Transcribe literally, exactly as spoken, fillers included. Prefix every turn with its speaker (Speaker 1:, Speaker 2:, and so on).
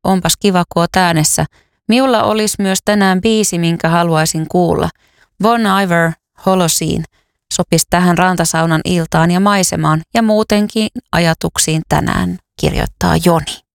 Speaker 1: onpas kiva, kun oot äänessä. Miulla olisi myös tänään biisi, minkä haluaisin kuulla. Bon Iver, Holocene, sopisi tähän rantasaunan iltaan ja maisemaan ja muutenkin ajatuksiin tänään, kirjoittaa Joni.